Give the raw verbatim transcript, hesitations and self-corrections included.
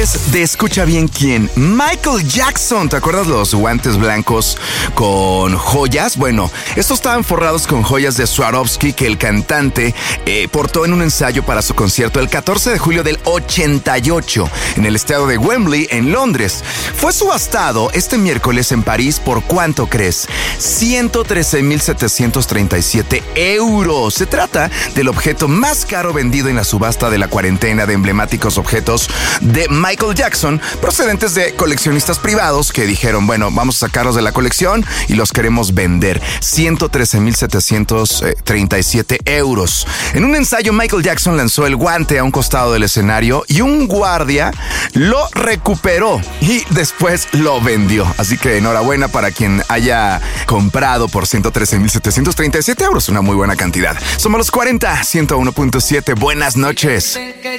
antes de escucha bien quién, Michael Jackson, ¿te acuerdas los guantes blancos con joyas? Bueno, estos estaban forrados con joyas de Swarovski que el cantante eh, portó en un ensayo para su concierto el catorce de julio del ochenta y ocho en el estadio de Wembley en Londres. Fue subastado este miércoles en París por ¿cuánto crees? ciento trece mil setecientos treinta y siete euros. Se trata del objeto más caro vendido en la subasta de la cuarentena de emblemáticos objetos de Michael Jackson, procedentes de coleccionistas privados que dijeron, bueno, vamos a sacarlos de la colección y los queremos vender. ciento trece mil setecientos treinta y siete euros. En un ensayo, Michael Jackson lanzó el guante a un costado del escenario y un guardia lo recuperó y después lo vendió. Así que enhorabuena para quien haya comprado por ciento trece mil setecientos treinta y siete euros. Una muy buena cantidad. Somos los cuarenta, ciento uno punto siete. Buenas noches.